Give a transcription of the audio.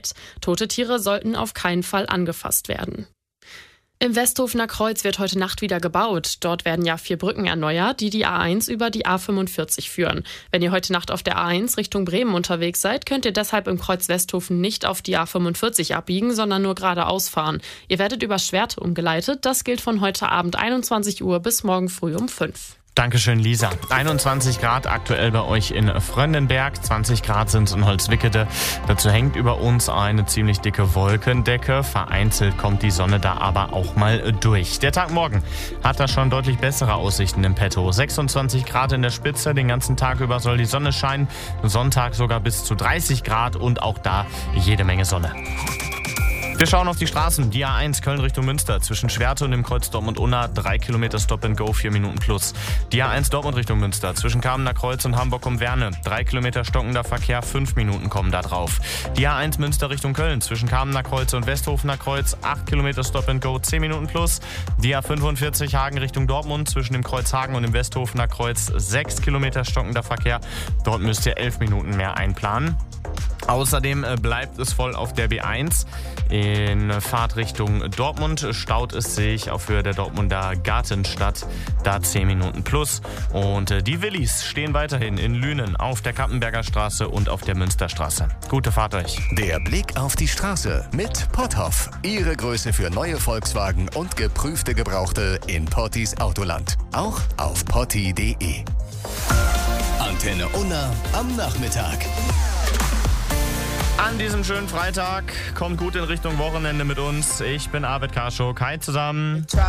Zeit. Tote Tiere sollten auf keinen Fall angefasst werden. Im Westhofener Kreuz wird heute Nacht wieder gebaut. Dort werden ja 4 Brücken erneuert, die A1 über die A45 führen. Wenn ihr heute Nacht auf der A1 Richtung Bremen unterwegs seid, könnt ihr deshalb im Kreuz Westhofen nicht auf die A45 abbiegen, sondern nur geradeaus fahren. Ihr werdet über Schwerte umgeleitet. Das gilt von heute Abend 21 Uhr bis morgen früh um 5. Dankeschön, Lisa. 21 Grad aktuell bei euch in Fröndenberg, 20 Grad sind es in Holzwickede. Dazu hängt über uns eine ziemlich dicke Wolkendecke. Vereinzelt kommt die Sonne da aber auch mal durch. Der Tag morgen hat da schon deutlich bessere Aussichten im Petto. 26 Grad in der Spitze, den ganzen Tag über soll die Sonne scheinen. Sonntag sogar bis zu 30 Grad und auch da jede Menge Sonne. Wir schauen auf die Straßen. Die A1 Köln Richtung Münster zwischen Schwerte und dem Kreuz Dortmund-Unna 3 Kilometer Stop and Go, 4 Minuten plus. Die A1 Dortmund Richtung Münster zwischen Kamener Kreuz und Hamburg um Werne 3 Kilometer stockender Verkehr, 5 Minuten kommen da drauf. Die A1 Münster Richtung Köln zwischen Kamener Kreuz und Westhofener Kreuz 8 Kilometer Stop and Go, 10 Minuten plus. Die A45 Hagen Richtung Dortmund zwischen dem Kreuz Hagen und dem Westhofener Kreuz 6 Kilometer stockender Verkehr. Dort müsst ihr 11 Minuten mehr einplanen. Außerdem bleibt es voll auf der B1. In Fahrtrichtung Dortmund staut es sich auf Höhe der Dortmunder Gartenstadt, da 10 Minuten plus. Und die Willis stehen weiterhin in Lünen auf der Kappenberger Straße und auf der Münsterstraße. Gute Fahrt euch. Der Blick auf die Straße mit Potthoff. Ihre Größe für neue Volkswagen und geprüfte Gebrauchte in Pottis Autoland. Auch auf potti.de. Antenne Unna am Nachmittag. An diesem schönen Freitag kommt gut in Richtung Wochenende mit uns. Ich bin Arvid Karschuk. Hi zusammen.